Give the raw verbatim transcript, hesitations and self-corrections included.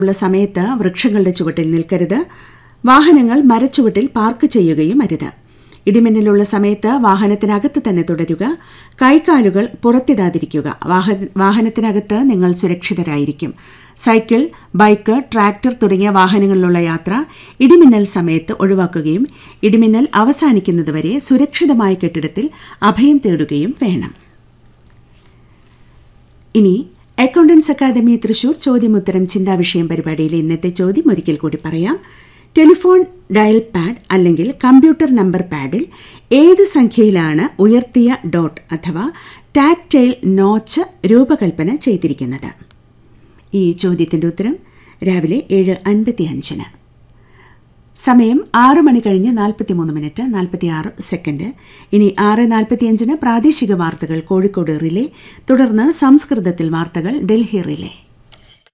ഉള്ള സമയത്ത് വൃക്ഷങ്ങളുടെ ചുവട്ടിൽ നിൽക്കരുത്. വാഹനങ്ങൾ മരച്ചുവട്ടിൽ പാർക്ക് ചെയ്യുകയും അരുത്. ഇടിമിന്നലുള്ള സമയത്ത് വാഹനത്തിനകത്ത് തന്നെ തുടരുക. കൈകാലുകൾ പുറത്തിടാതിരിക്കുക. വാഹനത്തിനകത്ത് നിങ്ങൾ സുരക്ഷിതരായിരിക്കും. സൈക്കിൾ, ബൈക്ക്, ട്രാക്ടർ തുടങ്ങിയ വാഹനങ്ങളിലുള്ള യാത്ര ഇടിമിന്നൽ സമയത്ത് ഒഴിവാക്കുകയും ഇടിമിന്നൽ അവസാനിക്കുന്നതുവരെ സുരക്ഷിതമായ കെട്ടിടത്തിൽ അഭയം തേടുകയും വേണം. ഇനി അക്കൗണ്ടൻസ് അക്കാദമി തൃശൂർ ചോദ്യമുത്തരം ചിന്താവിഷയം പരിപാടിയിലെ ഇന്നത്തെ ചോദ്യം ഒരിക്കൽ കൂടി പറയാം. ടെലിഫോൺ ഡയൽ പാഡ് അല്ലെങ്കിൽ കമ്പ്യൂട്ടർ നമ്പർ പാഡിൽ ഏത് സംഖ്യയിലാണ് ഉയർത്തിയ ഡോട്ട് അഥവാ ടാക്ടൈൽ നോച്ച് രൂപകൽപ്പന ചെയ്തിരിക്കുന്നത്? ഈ ചോദ്യത്തിൻ്റെ ഉത്തരം രാവിലെ ഏഴ് അൻപത്തി അഞ്ചിന്. സമയം ആറ് മണി കഴിഞ്ഞ് നാൽപ്പത്തി മൂന്ന് മിനിറ്റ് നാൽപ്പത്തി ആറ് സെക്കൻഡ്. ഇനി ആറ് നാൽപ്പത്തി അഞ്ചിന് പ്രാദേശിക വാർത്തകൾ കോഴിക്കോട് റിലേ, തുടർന്ന് സംസ്കൃതത്തിൽ വാർത്തകൾ ഡൽഹി റിലേ.